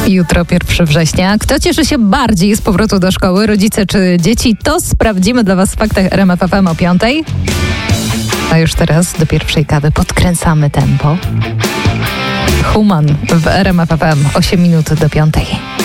Jutro 1 września. Kto cieszy się bardziej z powrotu do szkoły? Rodzice czy dzieci? To sprawdzimy dla Was w faktach RMF FM o 5. A już teraz do pierwszej kawy podkręcamy tempo. Human w RMF FM 8 minut do 5.